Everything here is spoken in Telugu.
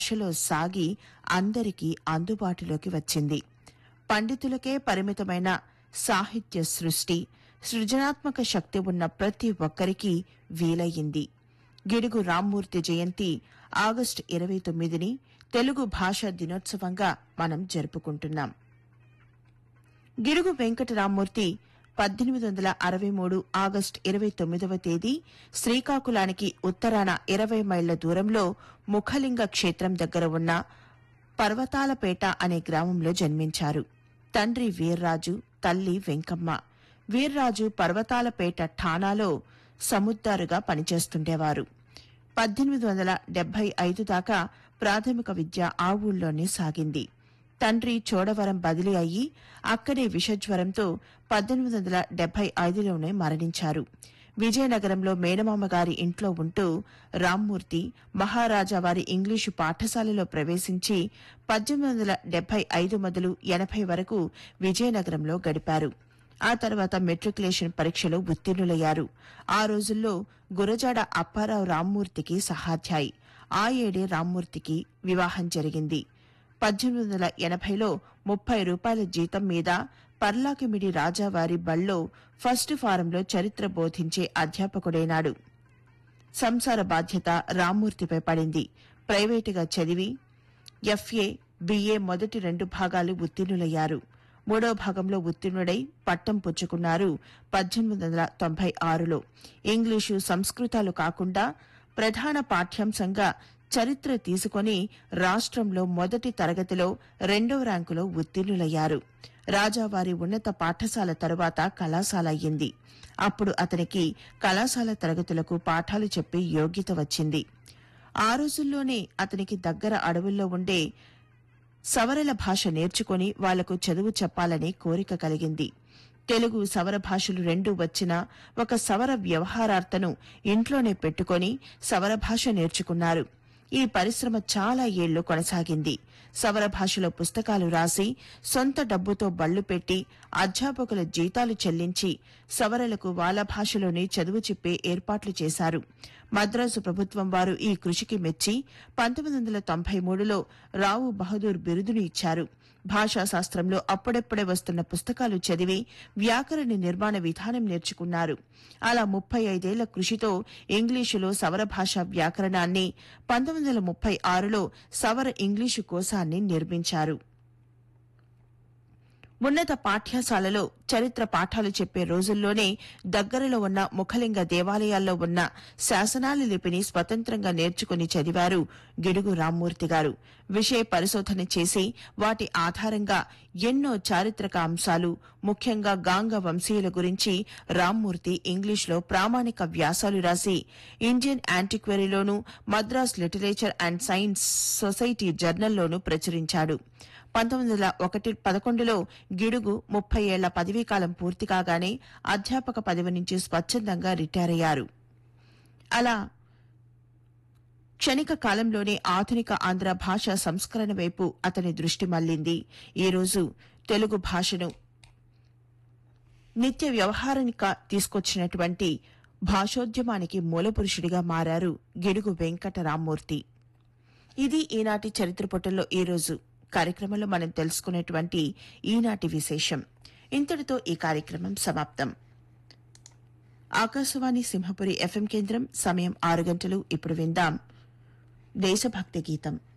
భాషలో సాగి అందరికీ అందుబాటులోకి వచ్చింది. పండితులకే పరిమితమైన సాహిత్య సృష్టి, సృజనాత్మక శక్తి ఉన్న ప్రతి ఒక్కరికి వీలయ్యింది. గిడుగు రామ్మూర్తి జయంతి ఆగస్టు 29ని తెలుగు భాషా దినోత్సవంగా మనం జరుపుకుంటున్నాం. గిడుగు వెంకటరామ్మూర్తి 1863 ఆగస్టు 29వ తేదీ శ్రీకాకుళానికి ఉత్తరాన 20 మైళ్ల దూరంలో ముఖలింగ క్షేత్రం దగ్గర ఉన్న పర్వతాలపేట అనే గ్రామంలో జన్మించారు. తండ్రి వీర్రాజు, తల్లి వెంకమ్మ. వీర్రాజు పర్వతాలపేట ఠాణాలో సముద్దారుగా పనిచేస్తుండేవారు. 1875 దాకా ప్రాథమిక విద్య ఆ ఊళ్ళోనే సాగింది. తండ్రి చోడవరం బదిలీ అయ్యి అక్కడే విషజ్వరంతో 1875లోనే మరణించారు. విజయనగరంలో మేనమామ గారి ఇంట్లో ఉంటూ రామ్మూర్తి మహారాజా వారి ఇంగ్లీషు పాఠశాలలో ప్రవేశించి 1875 మొదలు 80 వరకు విజయనగరంలో గడిపారు. ఆ తర్వాత మెట్రికులేషన్ పరీక్షలో ఉత్తీర్ణులయ్యారు. ఆ రోజుల్లో గురజాడ అప్పారావు రామ్మూర్తికి సహాధ్యాయి. ఆ ఏడే రామ్మూర్తికి వివాహం జరిగింది. 1880లో 30 రూపాయల జీతం మీద పర్లాకిమిడి రాజావారి బళ్ళో ఫస్ట్ ఫారంలో చరిత్ర బోధించే అధ్యాపకుడైనాడు. సంసార బాధ్యత రామ్మూర్తిపై పడింది. ప్రైవేటుగా చదివి ఎఫ్ఏ, బిఏ మొదటి 2 భాగాలు ఉత్తీర్ణులయ్యారు. 3వ భాగంలో ఉత్తీర్ణుడై పట్టం పుచ్చుకున్నారు 1896లో. ఇంగ్లీషు, సంస్కృతాలు కాకుండా ప్రధాన పాఠ్యాంశంగా చరిత్ర తీసుకొని రాష్ట్రంలో మొదటి తరగతిలో 2వ ర్యాంకులో ఉత్తీర్ణులయ్యారు. రాజావారి ఉన్నత పాఠశాల తరువాత కళాశాల అయ్యింది. అప్పుడు అతనికి కళాశాల తరగతులకు పాఠాలు చెప్పే యోగ్యత వచ్చింది. ఆ రోజుల్లోనే అతనికి దగ్గర అడవుల్లో ఉండే సవరల భాష నేర్చుకుని వాళ్లకు చదువు చెప్పాలనే కోరిక కలిగింది. తెలుగు, సవర భాషలు 2 వచ్చినా ఒక సవర వ్యవహారార్తను ఇంట్లోనే పెట్టుకుని సవర భాష నేర్చుకున్నారు. ఈ పరిశ్రమ చాలా ఏళ్లు కొనసాగింది. సవర భాషలో పుస్తకాలు రాసి సొంత డబ్బుతో బళ్లు పెట్టి అధ్యాపకుల జీతాలు చెల్లించి సవరలకు వాళ్ళ భాషలోనే చదువు చెప్పే ఏర్పాట్లు చేశారు. మద్రాసు ప్రభుత్వం వారు ఈ కృషికి మెచ్చి 1993లో రావు బహదూర్ బిరుదును ఇచ్చారు. భాషాశాస్త్రంలో అప్పుడప్పుడే వస్తున్న పుస్తకాలు చదివి వ్యాకరణ నిర్మాణ విధానం నేర్చుకున్నారు. అలా 35 ఏళ్ల కృషితో ఇంగ్లీషులో సవర భాషా వ్యాకరణాన్ని, 1936లో సవర ఇంగ్లీషు కోశాన్ని నిర్మించారు. ఉన్నత పాఠ్యశాలలో చరిత్ర పాఠాలు చెప్పే రోజుల్లోనే దగ్గరలో ఉన్న ముఖలింగ దేవాలయాల్లో ఉన్న శాసనాల లిపిని స్వతంత్రంగా నేర్చుకుని చదివారు గిడుగు రామ్మూర్తి గారు. విషయ పరిశోధన చేసి వాటి ఆధారంగా ఎన్నో చారిత్రక అంశాలు, ముఖ్యంగా గాంగ వంశీయుల గురించి రామ్మూర్తి ఇంగ్లీష్లో ప్రామాణిక వ్యాసాలు రాసి Indian యాంటిక్వరీలోనూ, Madras literature and science society జర్నల్లోనూ ప్రచురించాడు. 1911లో గిడుగు 30 ఏళ్ల పదవీకాలం పూర్తి కాగానే అధ్యాపక పదవి నుంచి స్వచ్ఛందంగా రిటైర్ అయ్యారు. అలా క్షణిక కాలంలోనే ఆధునిక ఆంధ్ర భాషా సంస్కరణ వైపు అతని దృష్టి మళ్లింది. ఈరోజు తెలుగు భాషను నిత్య వ్యవహారానికి తీసుకొచ్చినటువంటి భాషోద్యమానికి మూలపురుషుడిగా మారారు గిడుగు వెంకట రామ్మూర్తి. ఇది ఈనాటి చరిత్ర పుటల్లో ఈరోజు కార్యక్రమంలో మనం తెలుసుకునేటువంటి ఈనాటి విశేషం. ఇంతటితో ఈ కార్యక్రమం సమాప్తం. ఆకాశవాణి సింహపురి ఎఫ్ఎం కేంద్రం, సమయం 6 గంటలు. ఇప్పుడు విందాం దేశభక్తి గీతం.